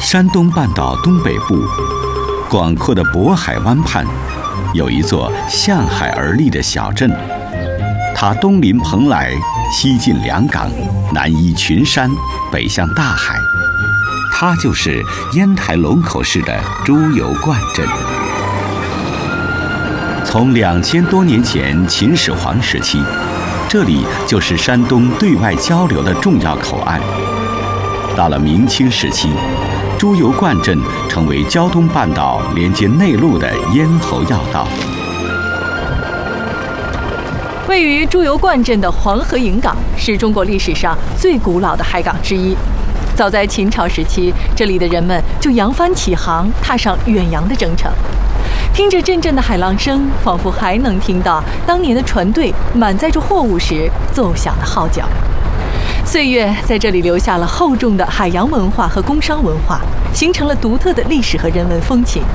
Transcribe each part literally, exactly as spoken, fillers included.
山东半岛东北部，广阔的渤海湾畔，有一座向海而立的小镇。它东临蓬莱，西近两港，南依群山，北向大海。它就是烟台龙口市的猪油灌镇。从两千多年前秦始皇时期，这里就是山东对外交流的重要口岸。到了明清时期，猪油灌镇成为胶东半岛连接内陆的咽喉要道。 位于猪油灌镇的黄河营港是中国历史上最古老的海港之一。早在秦朝时期，这里的人们就扬帆起航，踏上远洋的征程。听着阵阵的海浪声，仿佛还能听到当年的船队满载着货物时奏响的号角。岁月在这里留下了厚重的海洋文化和工商文化，形成了独特的历史和人文风情。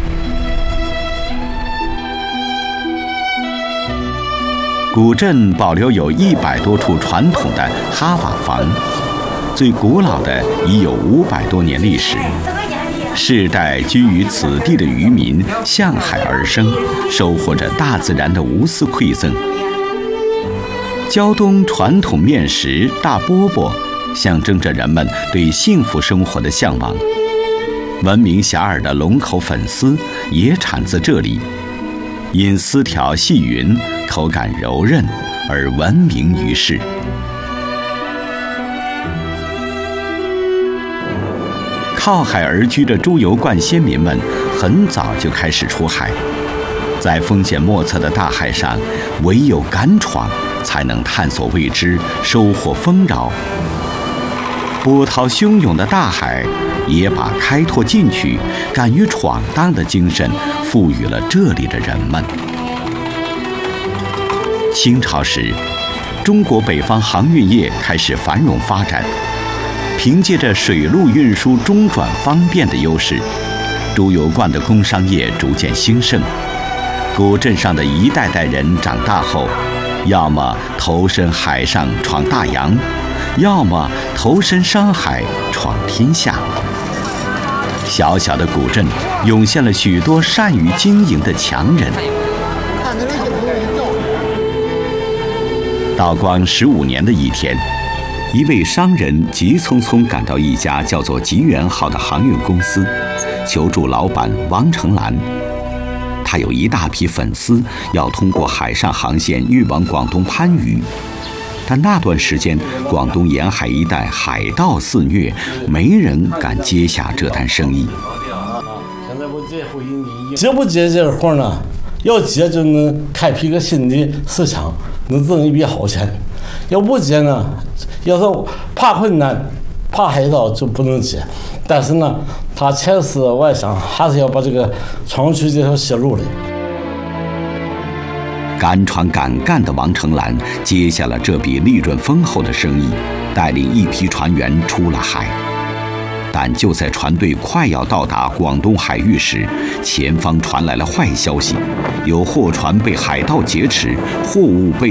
古镇保留有一百多处传统的哈瓦房，最古老的已有五百多年历史。世代居于此地的渔民向海而生，收获着大自然的无私馈赠。胶东传统面食大饽饽，象征着人们对幸福生活的向往。闻名遐迩的龙口粉丝也产自这里，因丝条细匀，口感柔韧而闻名于世。靠海而居的猪油灌先民们很早就开始出海，在风险莫测的大海上，唯有敢闯，才能探索未知，收获丰饶。波涛汹涌的大海也把开拓进取、敢于闯荡的精神赋予了这里的人们。清朝时，中国北方航运业开始繁荣发展，凭借着水陆运输中转方便的优势，猪油灌的工商业逐渐兴盛。古镇上的一代代人长大后，要么投身海上闯大洋，要么投身商海闯天下。小小的古镇涌现了许多善于经营的强人。道光十五年的一天，一位商人急匆匆赶到一家叫做吉源号的航运公司，求助老板王成兰。他有一大批粉丝要通过海上航线运往广东番禺，但那段时间广东沿海一带海盗肆虐，没人敢接下这单生意。 接不接这活呢？要接就能开辟个新的市场，能挣一笔好钱；要不接呢，要是怕困难、怕海盗就不能接。但是呢，他千思万想，还是要把这个闯出这条血路来。 敢闯敢干的王成兰接下了这笔利润丰厚的生意，带领一批船员出了海。但就在船队快要到达广东海域时，前方传来了坏消息，有货船被海盗劫持，货物被